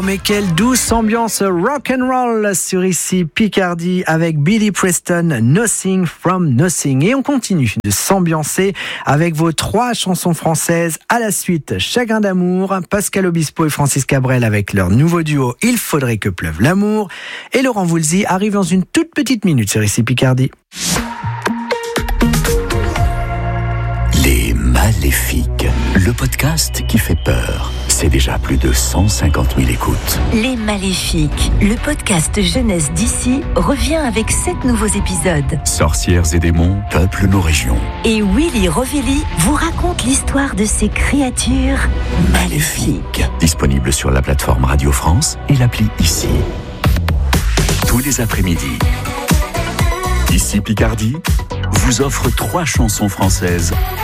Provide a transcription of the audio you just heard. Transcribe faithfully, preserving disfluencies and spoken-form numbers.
Oh mais quelle douce ambiance rock and roll sur ici Picardie avec Billy Preston, Nothing from Nothing. Et on continue de s'ambiancer avec vos trois chansons françaises à la suite. Chagrin d'amour, Pascal Obispo et Francis Cabrel avec leur nouveau duo Il faudrait que pleuve l'amour. Et Laurent Voulzy arrive dans une toute petite minute sur ici Picardie. Les Maléfiques, le podcast qui fait peur. C'est déjà plus de cent cinquante mille écoutes. Les Maléfiques, le podcast jeunesse d'ici, revient avec sept nouveaux épisodes. Sorcières et démons peuplent nos régions. Et Willy Rovelli vous raconte l'histoire de ces créatures maléfiques. Disponible sur la plateforme Radio France et l'appli Ici. Tous les après-midi, Ici Picardie vous offre trois chansons françaises